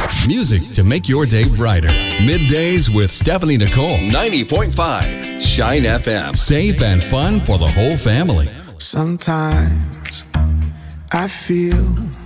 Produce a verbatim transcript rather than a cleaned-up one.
Music to make your day brighter. Middays with Stephanie Nicole. ninety point five Shine F M. Safe and fun for the whole family. Sometimes I feel